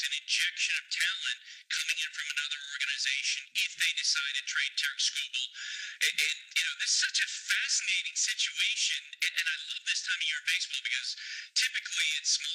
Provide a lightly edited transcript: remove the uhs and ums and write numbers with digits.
an injection of talent coming in from another organization if they decide to trade Tarek Skubal. And this is such a fascinating situation, and I love this time of year in baseball because typically it's small